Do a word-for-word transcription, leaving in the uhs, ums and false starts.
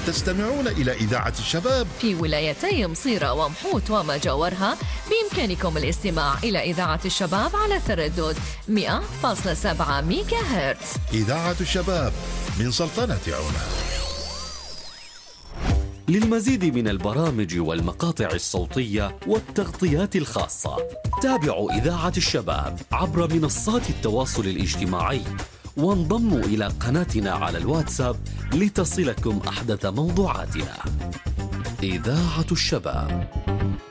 تستمعون إلى إذاعة الشباب في ولايتي مصيرة ومحوت وما جاورها. بإمكانكم الاستماع إلى إذاعة الشباب على تردد مئة فاصلة سبعة ميجا هرتز. إذاعة الشباب من سلطنة عمان. للمزيد من البرامج والمقاطع الصوتية والتغطيات الخاصة تابعوا إذاعة الشباب عبر منصات التواصل الاجتماعي، وانضموا إلى قناتنا على الواتساب لتصلكم أحدث موضوعاتنا. إذاعة الشباب.